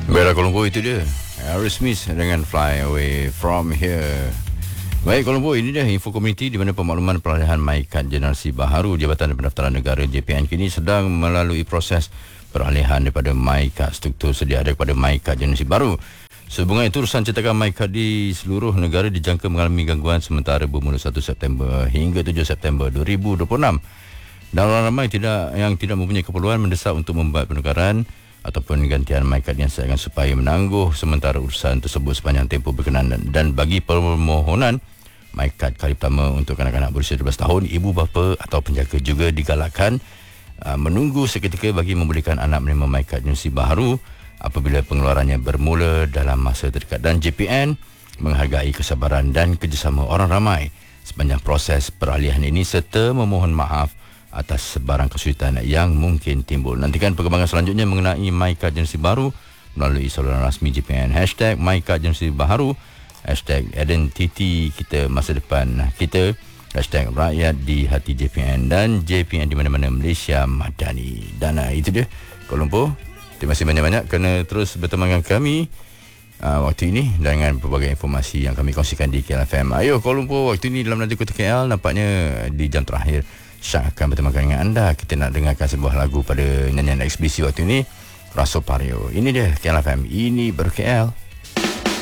Bella Colombo itu dia, Aerosmith dengan Fly Away From Here. Baik Colombo, ini dia info komuniti di mana pemakluman peralihan MyKad generasi baharu Jabatan Pendaftaran Negara JPN kini sedang melalui proses peralihan daripada MyKad struktur sedia ada kepada MyKad generasi baru. Sehubungan itu, urusan cetakan MyKad di seluruh negara dijangka mengalami gangguan sementara bermula 1 September hingga 7 September 2026. Dan orang ramai yang tidak mempunyai keperluan mendesak untuk membuat penukaran ataupun gantian MyKad yang sayangkan supaya menangguh sementara urusan tersebut sepanjang tempoh berkenaan. Dan bagi permohonan MyKad kali pertama untuk kanak-kanak berusia 12 tahun, ibu bapa atau penjaga juga digalakkan menunggu seketika bagi membolehkan anak menerima MyKad generasi baharu apabila pengeluarannya bermula dalam masa terdekat. Dan JPN menghargai kesabaran dan kerjasama orang ramai sepanjang proses peralihan ini serta memohon maaf atas sebarang kesulitan yang mungkin timbul. Nantikan perkembangan selanjutnya mengenai MyKad generasi baru melalui saluran rasmi JPN #MyKad generasi baharu, #identiti kita masa depan kita, #rakyat di hati JPN dan JPN di mana-mana Malaysia Madani. Dan itu dia Colombo. Terima kasih banyak-banyak kerana terus berteman dengan kami waktu ini dengan pelbagai informasi yang kami kongsikan di KLFM. Ayo Colombo, waktu ini dalam Radio Kota KL nampaknya di jam terakhir Syak akan berteman dengan anda. Kita nak dengarkan sebuah lagu pada nyanyian eksibisi waktu ini, Rasul Pario. Ini dia KLFM, ini baru KL.